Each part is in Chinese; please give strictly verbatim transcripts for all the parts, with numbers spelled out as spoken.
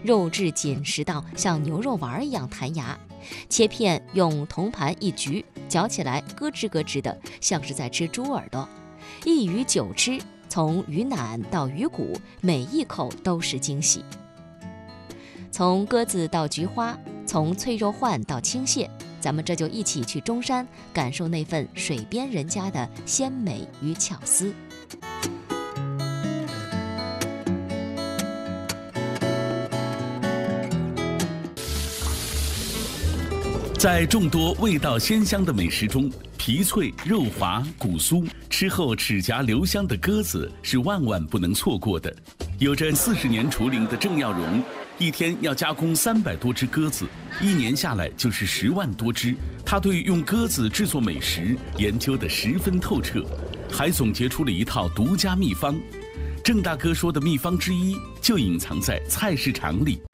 肉质紧实到像牛肉丸一样弹牙。切片用铜盘一举，嚼起来咯吱咯吱的，像是在吃猪耳朵。一鱼九吃，从鱼腩到鱼骨，每一口都是惊喜。从鸽子到菊花，从脆肉鲩到青蟹，咱们这就一起去中山，感受那份水边人家的鲜美与巧思。 在众多味道鲜香的美食中，皮脆肉滑骨酥，吃后齿颊留香的鸽子是万万不能错过的。有着四十年厨龄的郑耀荣，一天要加工三百多只鸽子，一年下来就是十万多只。他对用鸽子制作美食研究得十分透彻，还总结出了一套独家秘方。郑大哥说的秘方之一，就隐藏在菜市场里。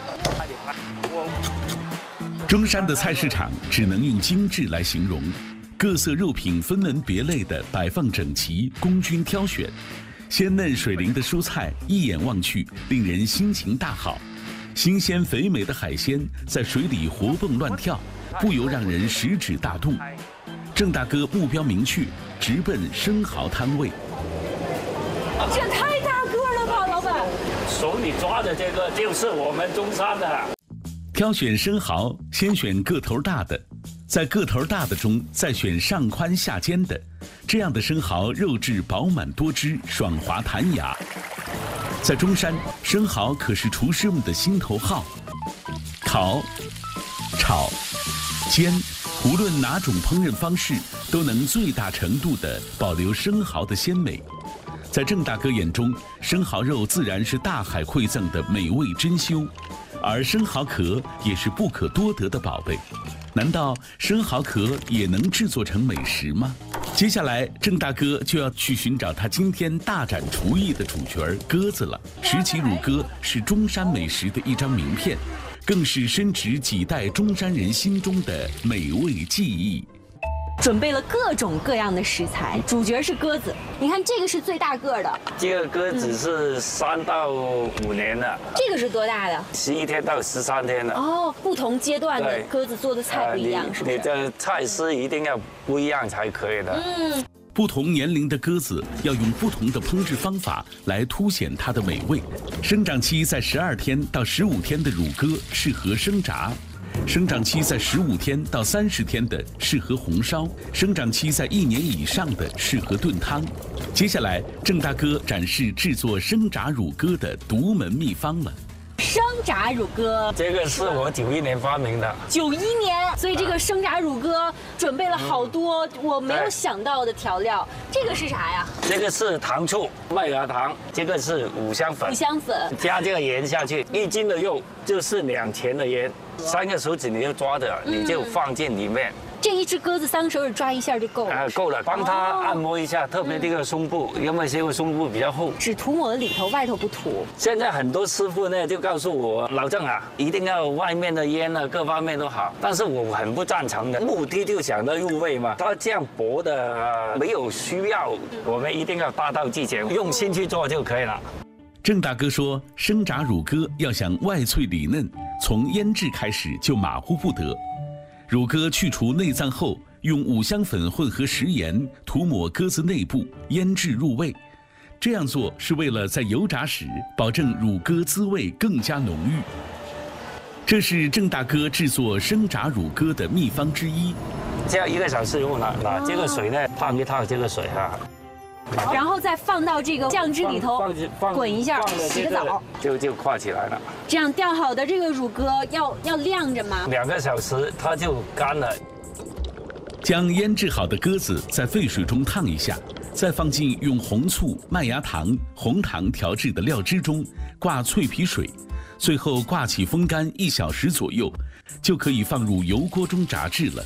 中山的菜市场只能用精致来形容，各色肉品分门别类地摆放整齐，供君挑选。鲜嫩水灵的蔬菜一眼望去，令人心情大好；新鲜肥美的海鲜在水里活蹦乱跳，不由让人食指大动。郑大哥目标明确，直奔生蚝摊位。 这太大个了吧，老板！ 手里抓的这个就是我们中山的。 挑选生蚝，先选个头大的，在个头大的中再选上宽下尖的，这样的生蚝肉质饱满多汁，爽滑弹牙。在中山，生蚝可是厨师们的心头好。烤、炒、煎，无论哪种烹饪方式，都能最大程度地保留生蚝的鲜美。在郑大哥眼中，生蚝肉自然是大海馈赠的美味珍馐。而生蚝壳也是不可多得的宝贝，难道生蚝壳也能制作成美食吗？接下来，郑大哥就要去寻找他今天大展厨艺的主角儿鸽子了。石岐乳鸽是中山美食的一张名片，更是深植几代中山人心中的美味记忆。 准备了各种各样的食材，主角是鸽子。你看这个是最大个的， 这个鸽子是三到五年的。 这个是多大的？ 十一天到十三天的。 哦，不同阶段的鸽子做的菜不一样， 呃、 是不是？ 你的菜式一定要不一样才可以的。 嗯。 不同年龄的鸽子要用不同的烹制方法来凸显它的美味。生长期在十二天到十五天的乳鸽适合生炸。生长期在十五天到三十天的适合红烧，生长期在一年以上的适合炖汤。接下来，郑大哥展示制作生炸乳鸽的独门秘方了。 生炸乳鸽， 这个是我九一年发明的。 九一年，所以这个生炸乳鸽准备了好多我没有想到的调料。这个是啥呀？ 这个是糖醋、麦芽糖，这个是五香粉。 五香粉加这个盐下去，一斤的肉就是两钱的盐，三个手指你就抓着，你就放进里面。 这一只鸽子三个手指抓一下就够了。 啊，够了，帮它按摩一下，特别这个胸部，因为这个胸部比较厚， 只涂抹里头，外头不涂。 现在很多师傅呢就告诉我，老郑啊，一定要外面的烟呢各方面都好，但是我很不赞成的，目的就想到入味嘛。它这样薄的、呃、没有需要，我们一定要大道至简，用心去做就可以了。 郑大哥说，生炸乳鸽要想外脆里嫩，从腌制开始就马虎不得。乳鸽去除内脏后，用五香粉混合食盐涂抹鸽子内部，腌制入味。这样做是为了在油炸时保证乳鸽滋味更加浓郁。这是郑大哥制作生炸乳鸽的秘方之一。 这样一个小时以后呢，把这个水呢烫一烫这个水哈。 然后再放到这个酱汁里头滚一下，洗个澡， 就就化起来了。 这样吊好的这个乳鸽要要晾着吗？ 两个小时它就干了。 将腌制好的鸽子在沸水中烫一下，再放进用红醋、麦芽糖、红糖调制的料汁中，挂脆皮水，最后挂起风干一小时左右，就可以放入油锅中炸制了。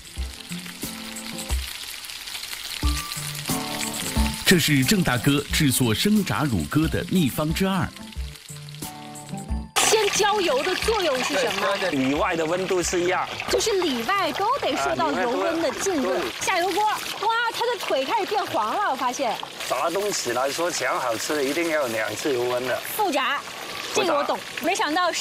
这是郑大哥制作生炸乳鸽的秘方之二。 先浇油的作用是什么？ 里外的温度是一样， 就是里外都得受到油温的浸润。下油锅，哇，它的腿开始变黄了，我发现。 炸东西来说，想好吃的一定要有两次油温的。 复炸，这个我懂。没想到